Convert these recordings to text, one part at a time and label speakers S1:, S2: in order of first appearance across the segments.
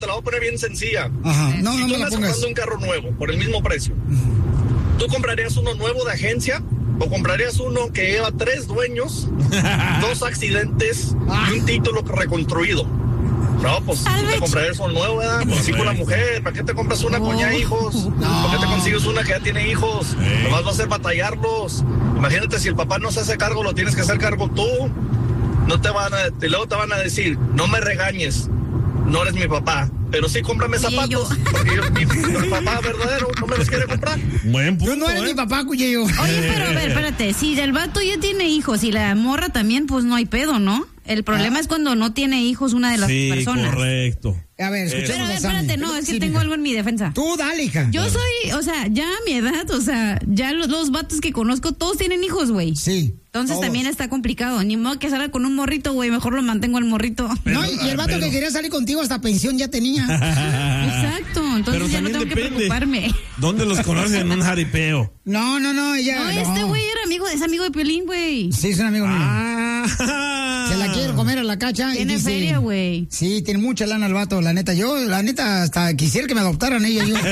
S1: te la voy a poner bien sencilla.
S2: Ajá. No,
S1: si
S2: no
S1: tú
S2: me la
S1: estás
S2: pongas.
S1: comprando un carro nuevo por el mismo precio, ¿tú comprarías uno nuevo de agencia o comprarías uno que lleva 3 dueños, 2 accidentes y un título reconstruido? No, pues te comprarías uno nuevo, ¿verdad? Pues así con la mujer. ¿Para qué te compras una con ya hijos? ¿Para qué te consigues una que ya tiene hijos? Nomás va a hacer batallarlos. Imagínate, si el papá no se hace cargo, lo tienes que hacer cargo tú. No te van a, y luego te van a decir, no me regañes, no eres mi papá, pero sí cómprame zapatos, porque mi papá verdadero no me los quiere comprar.
S3: Buen punto,
S2: Tú no eres mi papá, Cuello.
S4: Oye, pero a ver, espérate, si el vato ya tiene hijos y la morra también, pues no hay pedo, ¿no? El problema es cuando no tiene hijos una de las personas.
S3: Sí, correcto.
S2: A ver, escuchemos
S4: Pero a ver,
S2: a Sammy.
S4: espérate, no, es que
S2: Sí,
S4: tengo
S2: mija.
S4: algo en mi defensa.
S2: Tú dale, hija.
S4: Yo soy, o sea, ya a mi edad, o sea, ya los vatos que conozco, todos tienen hijos, güey.
S2: Sí.
S4: Entonces
S2: todos.
S4: también está complicado. Ni modo que salga con un morrito, güey, mejor lo mantengo al morrito.
S2: No, y el vato que quería salir contigo hasta pensión ya tenía.
S4: Exacto,
S3: Pero
S4: entonces ya no
S3: también
S4: tengo que
S3: depende.
S4: preocuparme.
S3: ¿Dónde los conocen? En un jaripeo.
S2: No, ella.
S4: No, este güey era amigo, es amigo de Piolín, güey.
S2: Sí, es un amigo mío.
S3: Ah.
S2: Se la quiere comer a la cacha.
S4: Tiene
S2: y dice,
S4: feria, güey.
S2: Sí, tiene mucha lana el vato, la neta. Yo, la neta, hasta quisiera que me adoptaran ella. Yo.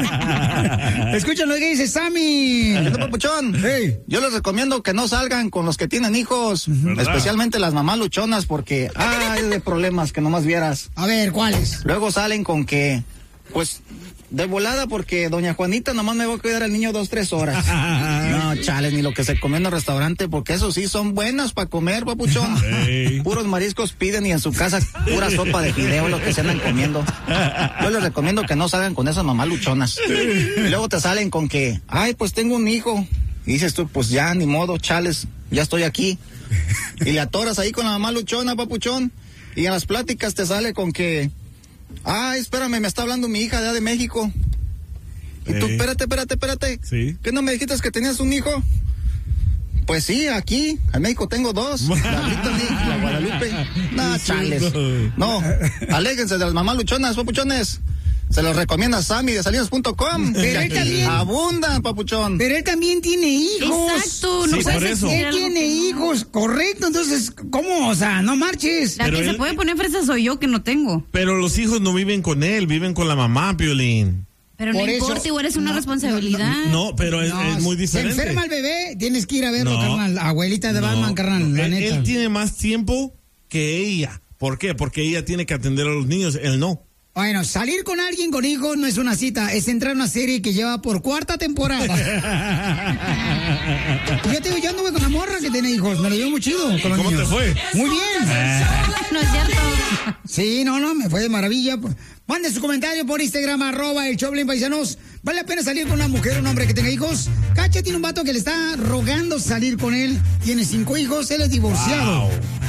S2: Escuchen lo que dice Sammy.
S5: Papuchón,
S2: Hey.
S5: yo les recomiendo que no salgan con los que tienen hijos, especialmente las mamás luchonas, porque hay de problemas que nomás vieras.
S2: A ver, ¿cuáles?
S5: Luego salen con que, pues, de volada, porque doña Juanita nomás me va a cuidar al niño 2-3 horas. No, chale, ni lo que se comió en el restaurante, porque eso sí son buenas para comer, papuchón.
S3: Hey.
S5: Puros mariscos piden y en su casa pura sopa de fideo lo que se andan comiendo. Yo les recomiendo que no salgan con esas mamás luchonas. Y luego te salen con que, ay, pues tengo un hijo. Y dices tú, pues ya, ni modo, chales, ya estoy aquí. Y le atoras ahí con la mamá luchona, papuchón. Y en las pláticas te sale con que, ay, espérame, me está hablando mi hija de allá de México. Y tú, espérate.
S3: Sí.
S5: ¿Qué no me dijiste que tenías un hijo? Pues sí, aquí, en México tengo 2. La Brittany y la Guadalupe. No, chales. No, aléjense de las mamás luchonas, papuchones. Se los recomienda Sammy de salinas.com.
S2: Pero él también.
S5: Abundan, papuchón.
S2: Pero él también tiene hijos.
S4: Exacto, no
S3: Sí,
S4: puedes
S3: por eso.
S4: decir
S2: Él
S4: algo
S2: tiene
S4: que no.
S2: hijos, correcto. Entonces, ¿cómo? O sea, no marches.
S4: La
S3: Pero
S4: que se
S3: él-
S4: puede poner fresa soy yo, que no tengo.
S3: Pero los hijos no viven con él, viven con la mamá, Piolín.
S4: Pero no
S2: Por eso-
S4: importa, igual es una
S2: no,
S4: responsabilidad.
S3: No, pero es muy
S2: Se
S3: diferente.
S2: enferma el bebé, tienes que ir a verlo,
S3: No.
S2: carnal. Abuelita de Batman, carnal, la
S3: él,
S2: neta.
S3: él tiene más tiempo que ella. ¿Por qué? Porque ella tiene que atender a los niños, él no.
S2: Bueno, salir con alguien con hijos no es una cita, es entrar a una serie que lleva por 4ª temporada. Yo te digo, yo anduve con la morra que tiene hijos, me lo llevo muy chido con los
S3: ¿Cómo
S2: niños.
S3: te fue?
S2: Muy bien.
S4: No es cierto.
S2: Sí, no, me fue de maravilla. Mande su comentario por Instagram, @el Paisanos. ¿Vale la pena salir con una mujer o un hombre que tenga hijos? Cacha tiene un vato que le está rogando salir con él. Tiene 5 hijos, él es divorciado.
S3: Wow.